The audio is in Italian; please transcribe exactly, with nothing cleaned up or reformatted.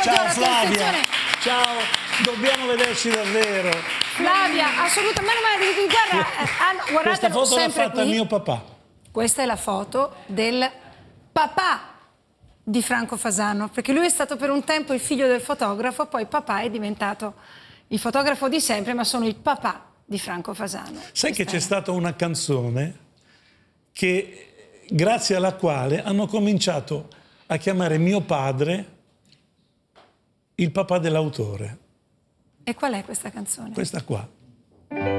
Ciao la Flavia. confezione. Ciao, dobbiamo vederci davvero. Flavia, assolutamente, meno male che guarda, eh, hanno- Questa guardatelo foto l'ha sempre fatta qui. mio papà. Questa è la foto del papà di Franco Fasano, perché lui è stato per un tempo il figlio del fotografo, poi papà è diventato il fotografo di sempre, ma sono il papà di Franco Fasano. Sai che Questa c'è è- stata una canzone che, grazie alla quale hanno cominciato a chiamare mio padre il papà dell'autore. E qual è questa canzone? Questa qua.